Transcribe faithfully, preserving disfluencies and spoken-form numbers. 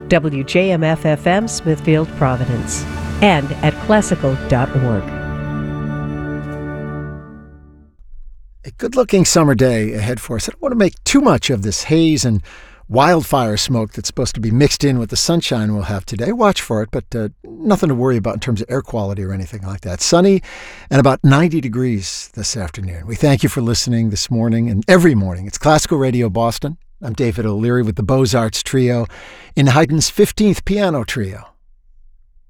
W J M F F M, Smithfield, Providence, and at classical dot org. A good-looking summer day ahead for us. I don't want to make too much of this haze and wildfire smoke that's supposed to be mixed in with the sunshine we'll have today. Watch for it, but uh, nothing to worry about in terms of air quality or anything like that. Sunny and about ninety degrees this afternoon. We thank you for listening this morning and every morning. It's Classical Radio Boston. I'm David O'Leary with the Beaux-Arts Trio in Haydn's fifteenth Piano Trio.